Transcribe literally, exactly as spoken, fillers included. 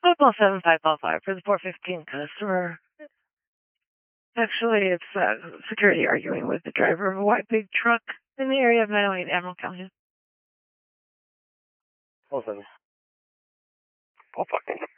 Football seven five five five for the four fifteen customer. Actually, it's uh, security arguing with the driver of a white big truck in the area of nine oh eight Admiral County. Hold on. Oh, fuck.